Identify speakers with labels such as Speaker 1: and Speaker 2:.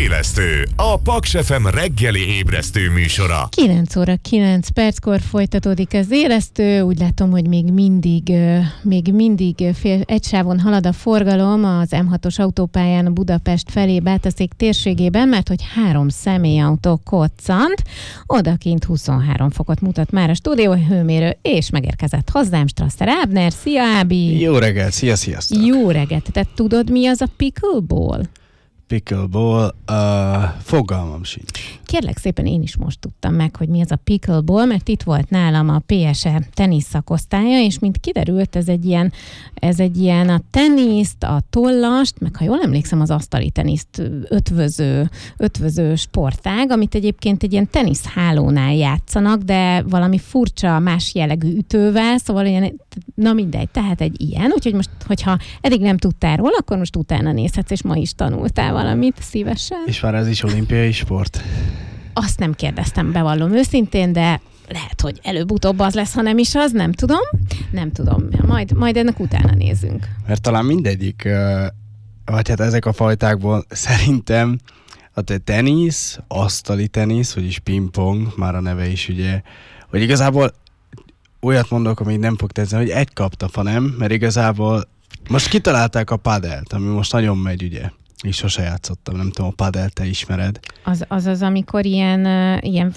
Speaker 1: Élesztő, a Paks FM reggeli ébresztő műsora.
Speaker 2: 9 óra 9 perckor folytatódik az Élesztő. Úgy látom, hogy még mindig egy sávon halad a forgalom az M6-os autópályán a Budapest felé Bátaszék térségében, mert hogy 3 személyautó koccant. Odakint 23 fokot mutat már a stúdióhőmérő, és megérkezett hozzám Strasser Ábner. Szia, Ábi!
Speaker 3: Jó reggelt, sziasztok!
Speaker 2: Jó reggelt! Te tudod, mi az a pickleball?
Speaker 3: Pickleball, fogalmam sincs.
Speaker 2: Kérlek szépen, én is most tudtam meg, hogy mi az a pickleball, mert itt volt nálam a PSE tenisz szakosztálya, és mint kiderült, ez egy ilyen a teniszt, a tollast, meg ha jól emlékszem, az asztali teniszt ötvöző sportág, amit egyébként egy ilyen teniszhálónál játszanak, de valami furcsa, más jellegű ütővel, szóval ilyen, na mindegy, tehát egy ilyen, úgyhogy most, hogyha eddig nem tudtál róla, akkor most utána nézhetsz, és ma is tanultál valamit szívesen. És
Speaker 3: már ez is olimpiai sport?
Speaker 2: Azt nem kérdeztem, bevallom őszintén, de lehet, hogy előbb-utóbb az lesz, ha nem is az, nem tudom. Majd ennek utána nézünk.
Speaker 3: Mert talán mindegyik, vagy hát ezek a fajtákból szerintem a tenisz, asztali tenisz, vagyis pingpong, már a neve is ugye, hogy igazából olyat mondok, amit nem fog tetszeni, hogy egy kapta, nem, mert igazából most kitalálták a padelt, ami most nagyon megy, ugye. És sose játszottam, nem tudom, a padelt te ismered.
Speaker 2: Az, amikor ilyen